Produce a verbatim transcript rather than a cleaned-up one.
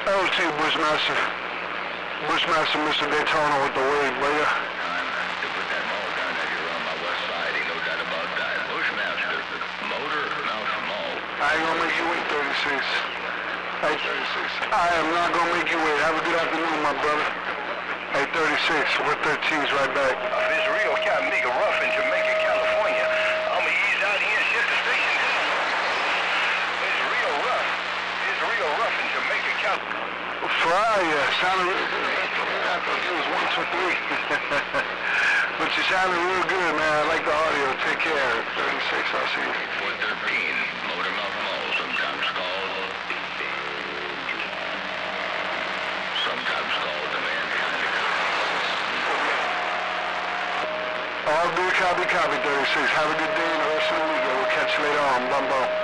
L T Bushmaster. Bushmaster, Mister Daytona with the wave, brother. To put that mole down that you're on my west side, ain't no doubt about that. Bushmaster, motor, mouth, mole. I ain't gonna make you wait, thirty-six. Hey, thirty-six. I am not gonna make you wait. Have a good afternoon, my brother. Hey, thirty-six, we're thirteens right back. Uh, it's real kind of nigga rough in Jamaica, California. I'ma ease out here and shut the station down. It's real rough. It's real rough in Jamaica, California. Fry, yeah, sounded real good. I thought it was one, two, three. But you sounded real good, man. I like the audio. Take care. thirty-six, I'll see you. four thirteen, motor mouth mole, sometimes called, sometimes called the man behind the curtain. All good, copy, copy, thirty-six. Have a good day and the rest of the weekend. We'll catch you later on. Bum, bum.